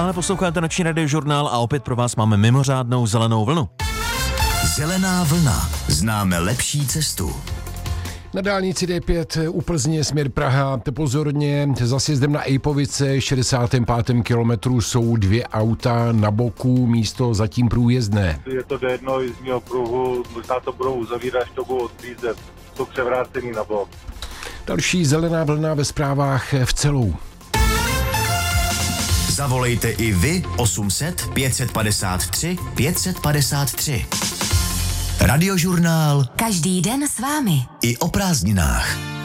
Stále posloucháte Noční radiožurnál a opět pro vás máme mimořádnou zelenou vlnu. Zelená vlna. Známe lepší cestu. Na dálnici D5 u Plzně směr Praha, pozorně, za sjezdem na Ejpovice, 65. kilometru jsou 2 auta na boku, místo zatím průjezdné. Je to do jednoho jízdního pruhu, možná to budou uzavírat, až to budou odklízet, to převrácený na bok. Další zelená vlna ve zprávách v celou. Zavolejte i vy 800 553 553. Radiožurnál Každý den s vámi. i o prázdninách.